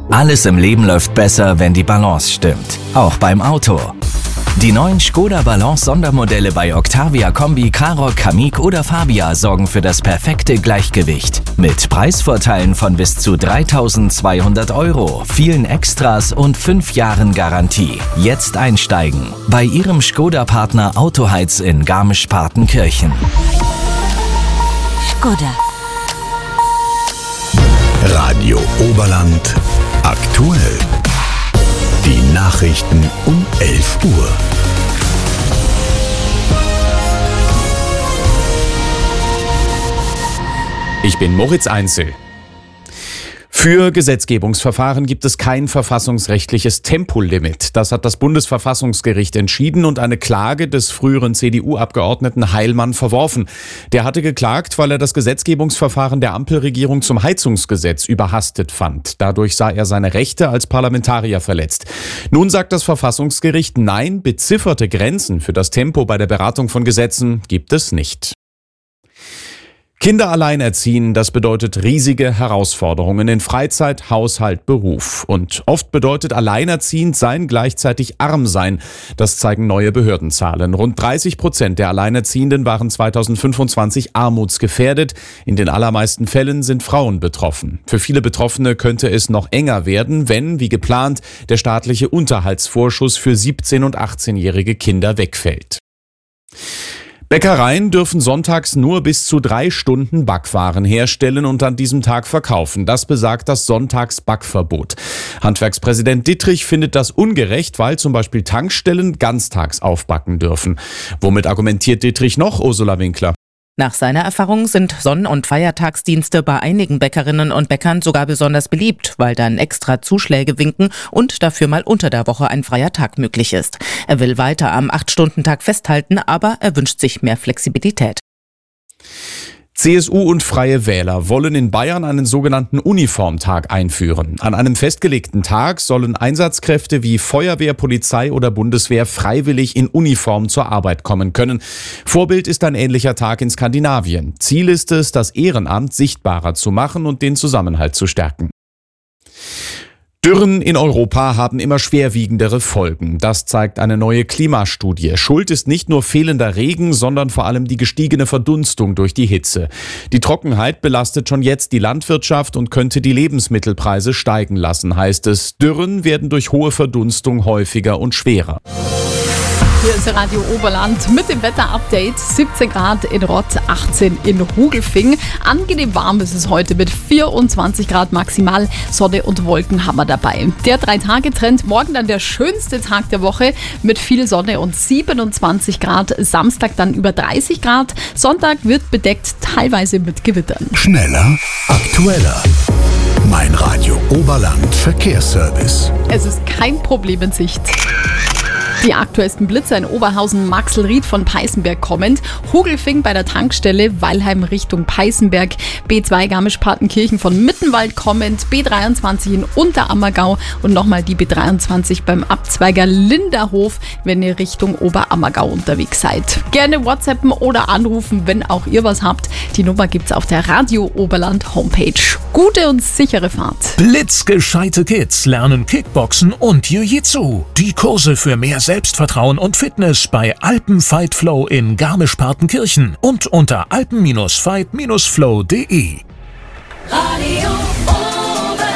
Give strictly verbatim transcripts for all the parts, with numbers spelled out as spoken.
Alles im Leben läuft besser, wenn die Balance stimmt. Auch beim Auto. Die neuen Škoda Balance Sondermodelle bei Octavia Kombi, Karoq, Kamiq oder Fabia sorgen für das perfekte Gleichgewicht. Mit Preisvorteilen von bis zu dreitausendzweihundert Euro, vielen Extras und fünf Jahren Garantie. Jetzt einsteigen bei Ihrem Škoda-Partner Autoheiz in Garmisch-Partenkirchen. Škoda. Radio Oberland aktuell. Die Nachrichten um elf Uhr. Ich bin Moritz Einzel. Für Gesetzgebungsverfahren gibt es kein verfassungsrechtliches Tempolimit. Das hat das Bundesverfassungsgericht entschieden und eine Klage des früheren C D U-Abgeordneten Heilmann verworfen. Der hatte geklagt, weil er das Gesetzgebungsverfahren der Ampelregierung zum Heizungsgesetz überhastet fand. Dadurch sah er seine Rechte als Parlamentarier verletzt. Nun sagt das Verfassungsgericht, nein, bezifferte Grenzen für das Tempo bei der Beratung von Gesetzen gibt es nicht. Kinder allein erziehen, das bedeutet riesige Herausforderungen in Freizeit, Haushalt, Beruf. Und oft bedeutet alleinerziehend sein gleichzeitig arm sein. Das zeigen neue Behördenzahlen. Rund dreißig Prozent der Alleinerziehenden waren zweitausendfünfundzwanzig armutsgefährdet. In den allermeisten Fällen sind Frauen betroffen. Für viele Betroffene könnte es noch enger werden, wenn, wie geplant, der staatliche Unterhaltsvorschuss für siebzehn- und achtzehnjährige Kinder wegfällt. Bäckereien dürfen sonntags nur bis zu drei Stunden Backwaren herstellen und an diesem Tag verkaufen. Das besagt das Sonntagsbackverbot. Handwerkspräsident Dittrich findet das ungerecht, weil zum Beispiel Tankstellen ganztags aufbacken dürfen. Womit argumentiert Dittrich noch, Ursula Winkler? Nach seiner Erfahrung sind Sonn- und Feiertagsdienste bei einigen Bäckerinnen und Bäckern sogar besonders beliebt, weil dann extra Zuschläge winken und dafür mal unter der Woche ein freier Tag möglich ist. Er will weiter am acht-Stunden-Tag festhalten, aber er wünscht sich mehr Flexibilität. C S U und Freie Wähler wollen in Bayern einen sogenannten Uniformtag einführen. An einem festgelegten Tag sollen Einsatzkräfte wie Feuerwehr, Polizei oder Bundeswehr freiwillig in Uniform zur Arbeit kommen können. Vorbild ist ein ähnlicher Tag in Skandinavien. Ziel ist es, das Ehrenamt sichtbarer zu machen und den Zusammenhalt zu stärken. Dürren in Europa haben immer schwerwiegendere Folgen. Das zeigt eine neue Klimastudie. Schuld ist nicht nur fehlender Regen, sondern vor allem die gestiegene Verdunstung durch die Hitze. Die Trockenheit belastet schon jetzt die Landwirtschaft und könnte die Lebensmittelpreise steigen lassen, heißt es. Dürren werden durch hohe Verdunstung häufiger und schwerer. Hier ist Radio Oberland mit dem Wetterupdate. siebzehn Grad in Rott, achtzehn in Hugelfing. Angenehm warm ist es heute mit vierundzwanzig Grad maximal. Sonne und Wolken haben wir dabei. Der Drei-Tage-Trend, morgen dann der schönste Tag der Woche mit viel Sonne und siebenundzwanzig Grad. Samstag dann über dreißig Grad. Sonntag wird bedeckt, teilweise mit Gewittern. Schneller, aktueller. Mein Radio Oberland Verkehrsservice. Es ist kein Problem in Sicht. Die aktuellsten Blitze in Oberhausen, Maxelried von Peißenberg kommend, Hugelfing bei der Tankstelle, Weilheim Richtung Peißenberg, B zwei Garmisch-Partenkirchen von Mittenwald kommend, B dreiundzwanzig in Unterammergau und nochmal die B dreiundzwanzig beim Abzweiger Linderhof, wenn ihr Richtung Oberammergau unterwegs seid. Gerne WhatsAppen oder anrufen, wenn auch ihr was habt. Die Nummer gibt's auf der Radio Oberland Homepage. Gute und sichere Fahrt. Blitzgescheite Kids lernen Kickboxen und Jiu-Jitsu. Die Kurse für mehr Selbstvertrauen und Fitness bei Alpen Fight Flow in Garmisch-Partenkirchen und unter alpen Fight Flow punkt de. Radio Oberland.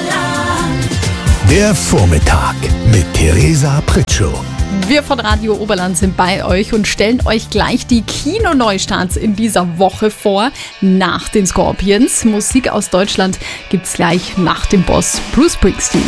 Der Vormittag mit Theresa Pritschow. Wir von Radio Oberland sind bei euch und stellen euch gleich die Kinoneustarts in dieser Woche vor. Nach den Scorpions. Musik aus Deutschland gibt's gleich nach dem Boss Bruce Springsteen.